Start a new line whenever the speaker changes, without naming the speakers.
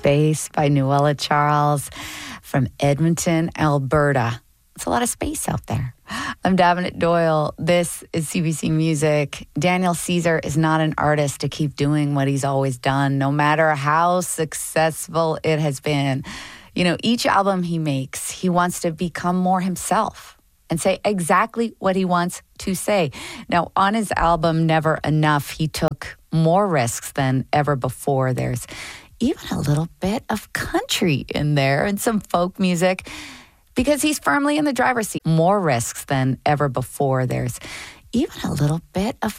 Space by Noella Charles from Edmonton, Alberta. It's a lot of space out there. I'm Davenant Doyle. This is CBC Music. Daniel Caesar is not an artist to keep doing what he's always done, no matter how successful it has been. You know, each album he makes, he wants to become more himself and say exactly what he wants to say. Now, on his album, Never Enough, he took more risks than ever before. There's even a little bit of country in there and some folk music because he's firmly in the driver's seat. More risks than ever before. There's even a little bit of